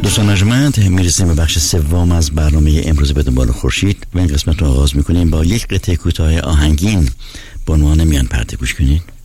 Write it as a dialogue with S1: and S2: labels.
S1: دوستان ارجمند، میرسیم به بخش سوم از برنامه امروز به دنبال خورشید و این قسمت رو آغاز میکنیم با یک قطعه کوتاه آهنگین به عنوان میان پرده. گوش کنید.